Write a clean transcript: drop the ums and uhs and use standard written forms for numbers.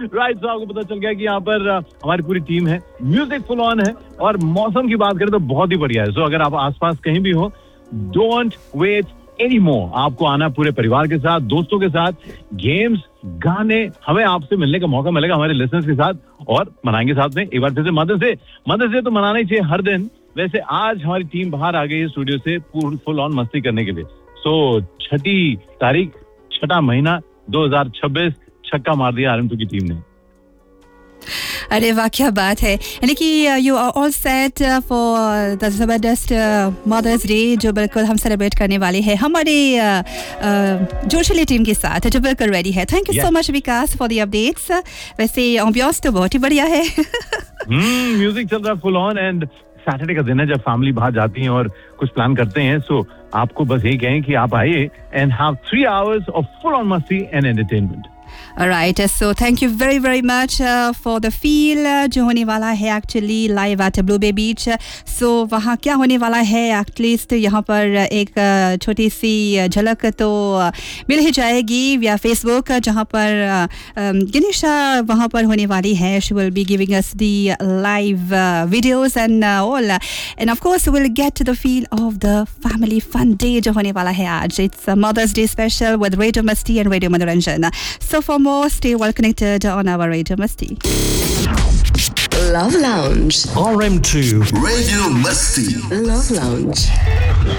Right, तो आपको पता चल गया कि यहाँ पर हमारी पूरी टीम है, म्यूजिक फुल ऑन है और मौसम की बात करें तो बहुत ही बढ़िया है। सो अगर आप आसपास कहीं भी हो, डोंट वेट एनी मोर, आपको आना पूरे परिवार के साथ, दोस्तों के साथ, गेम्स, गाने, हमें आपसे मिलने का मौका मिलेगा हमारे लिसनर्स के साथ और मनाएंगे साथ में। एक बार फिर से मदर्स डे तो मनाना ही चाहिए हर दिन। वैसे आज हमारी टीम बाहर आ गई है स्टूडियो से फुल ऑन मस्ती करने के लिए। सो 6 तारीख 6 महीना 2026 छक्का मार दिया RM2 की टीम ने। अरे वाह, क्या बात है। यानी कि you are all set for the ज़बरदस्त मदर्स डे जो बिल्कुल हम सेलिब्रेट करने वाले हैं हमारे जोशीली टीम के साथ, जो बिल्कुल रेडी है। Thank you so much Vikas for the updates. वैसे एम्बियंस तो बहुत ही बढ़िया है। म्यूजिक चल रहा है फुल ऑन एंड सैटरडे का दिन है जब फैमिली बाहर जाती है और कुछ प्लान करते हैं। सो आपको बस यही कहें कि आप आइए and have 3 hours of full on मस्ती and entertainment. Alright, so thank you very very much for the feel जो होने वाला है actually live at Blue Bay Beach। So वहाँ क्या होने वाला है at least यहाँ पर एक छोटी सी झलक तो मिल ही जाएगी via Facebook, जहाँ पर गिनिशा वहाँ पर होने वाली है। She will be giving us the live videos and all, and of course we'll get to the feel of the family fun day जो होने वाला है आज। It's a Mother's Day special with Radio Masti and Radio Manoranjan. So for more, stay well connected on our Radio Masti. Love Lounge. RM2. Radio Masti. Love Lounge.